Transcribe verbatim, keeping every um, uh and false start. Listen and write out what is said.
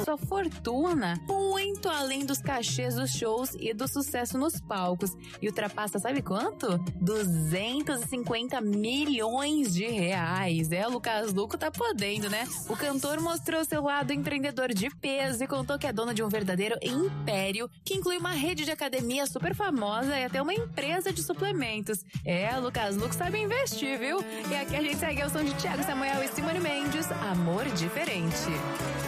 sua fortuna muito além dos cachês dos shows e do sucesso nos palcos. E ultrapassa, sabe quanto? duzentos e cinquenta milhões de reais. É, o Lucas Luco tá podendo, né? O cantor mostrou seu lado empreendedor de peso e contou que é dono de um verdadeiro império, que inclui uma rede de academia super famosa e até uma empresa de suplementos. É, o Lucas Luco sabe investir, viu? E aqui a gente segue ao som de Thiago Samuel e Simone Mendes, Amor Diferente.